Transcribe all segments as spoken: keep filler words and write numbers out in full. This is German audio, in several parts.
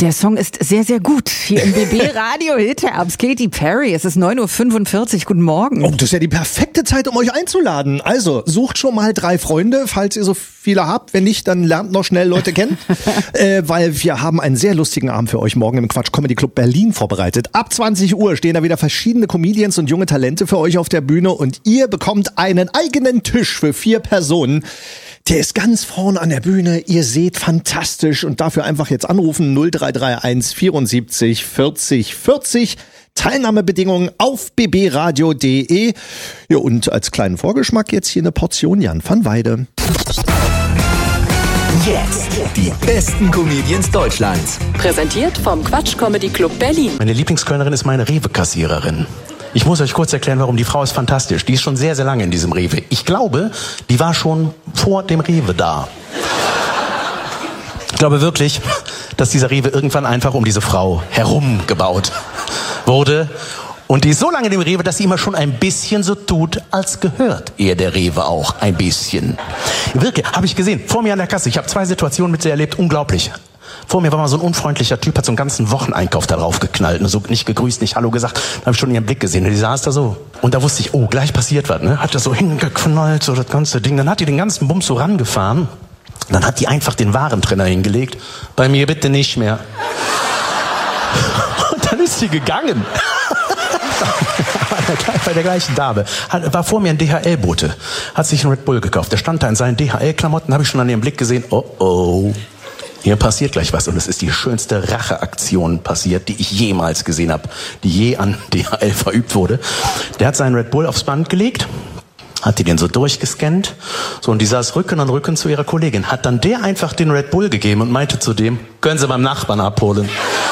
Der Song ist sehr, sehr gut. Hier im B B-Radio Hit-Herbst. Katy Perry, es ist neun Uhr fünfundvierzig. Guten Morgen. Oh, das ist ja die perfekte Zeit, um euch einzuladen. Also, sucht schon mal drei Freunde, falls ihr so viele habt. Wenn nicht, dann lernt noch schnell Leute kennen. äh, weil wir haben einen sehr lustigen Abend für euch morgen im Quatsch Comedy Club Berlin vorbereitet. Ab zwanzig Uhr stehen da wieder verschiedene Comedians und junge Talente für euch auf der Bühne. Und ihr bekommt einen eigenen Tisch für vier Personen. Der ist ganz vorne an der Bühne. Ihr seht fantastisch. Und dafür einfach jetzt anrufen null drei drei eins vierundsiebzig vierzig vierzig. Teilnahmebedingungen auf b b radio punkt d e. Ja, und als kleinen Vorgeschmack jetzt hier eine Portion Jan van Weide. Jetzt die besten Comedians Deutschlands. Präsentiert vom Quatsch Comedy Club Berlin. Meine Lieblingskölnerin ist meine Rewe-Kassiererin. Ich muss euch kurz erklären, warum. Die Frau ist fantastisch. Die ist schon sehr, sehr lange in diesem Rewe. Ich glaube, die war schon vor dem Rewe da. Ich glaube wirklich, dass dieser Rewe irgendwann einfach um diese Frau herum gebaut wurde. Und die ist so lange in dem Rewe, dass sie immer schon ein bisschen so tut, als gehört ihr der Rewe auch ein bisschen. Wirklich, habe ich gesehen, vor mir an der Kasse. Ich habe zwei Situationen mit ihr erlebt, unglaublich. Vor mir war mal so ein unfreundlicher Typ, hat so einen ganzen Wocheneinkauf da drauf geknallt. Und so nicht gegrüßt, nicht Hallo gesagt. Da habe ich schon ihren Blick gesehen. Und die saß da so. Und da wusste ich, oh, gleich passiert was. Ne? Hat da so hingeknallt, so das ganze Ding. Dann hat die den ganzen Bums so rangefahren. Dann hat die einfach den Warentrenner hingelegt. Bei mir bitte nicht mehr. Und dann ist sie gegangen. Bei der gleichen Dame. War vor mir ein D H L-Bote. Hat sich einen Red Bull gekauft. Der stand da in seinen D H L-Klamotten. Habe ich schon an ihrem Blick gesehen. Oh, oh. Hier passiert gleich was. Und es ist die schönste Racheaktion passiert, die ich jemals gesehen habe. Die je an D H L verübt wurde. Der hat seinen Red Bull aufs Band gelegt. Hat die den so durchgescannt. So, und die saß Rücken an Rücken zu ihrer Kollegin. Hat dann der einfach den Red Bull gegeben und meinte zu dem, können Sie beim Nachbarn abholen.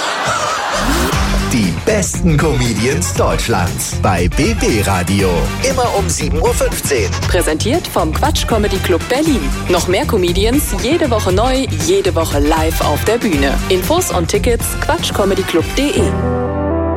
Die besten Comedians Deutschlands bei B B Radio. Immer um sieben Uhr fünfzehn. Präsentiert vom Quatsch Comedy Club Berlin. Noch mehr Comedians, jede Woche neu, jede Woche live auf der Bühne. Infos und Tickets quatsch comedy club punkt d e.